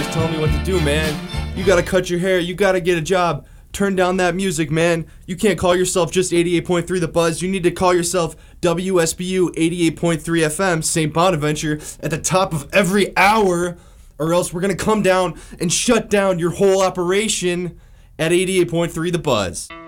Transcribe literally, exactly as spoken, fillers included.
telling me what to do, man. You gotta cut your hair. You gotta get a job. Turn down that music, man. You can't call yourself just eighty-eight point three The Buzz. You need to call yourself W S B U eighty-eight point three F M, Saint Bonaventure, at the top of every hour, or else we're gonna come down and shut down your whole operation at eighty-eight point three The Buzz.